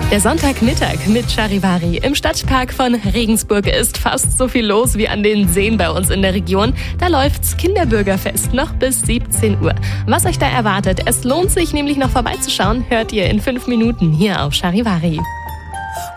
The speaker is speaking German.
Der Sonntagmittag mit Charivari. Im Stadtpark von Regensburg ist fast so viel los wie an den Seen bei uns in der Region. Da läuft's Kinderbürgerfest noch bis 17 Uhr. Was euch da erwartet, es lohnt sich nämlich noch vorbeizuschauen, hört ihr in 5 Minuten hier auf Charivari.